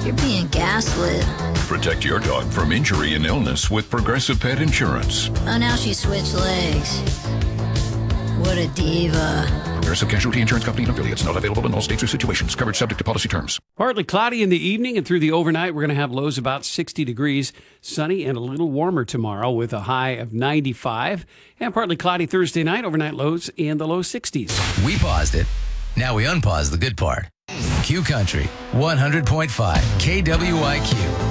You're being gaslit. Protect your dog from injury and illness with Progressive Pet Insurance. Oh, now she switched legs. What a diva. Progressive Casualty Insurance Company and affiliates. Not available in all states or situations. Coverage subject to policy terms. Partly cloudy in the evening and through the overnight. We're going to have lows about 60 degrees. Sunny and a little warmer tomorrow with a high of 95. And partly cloudy Thursday night. Overnight lows in the low 60s. We paused it. Now we unpause the good part. Q Country 100.5 KWIQ.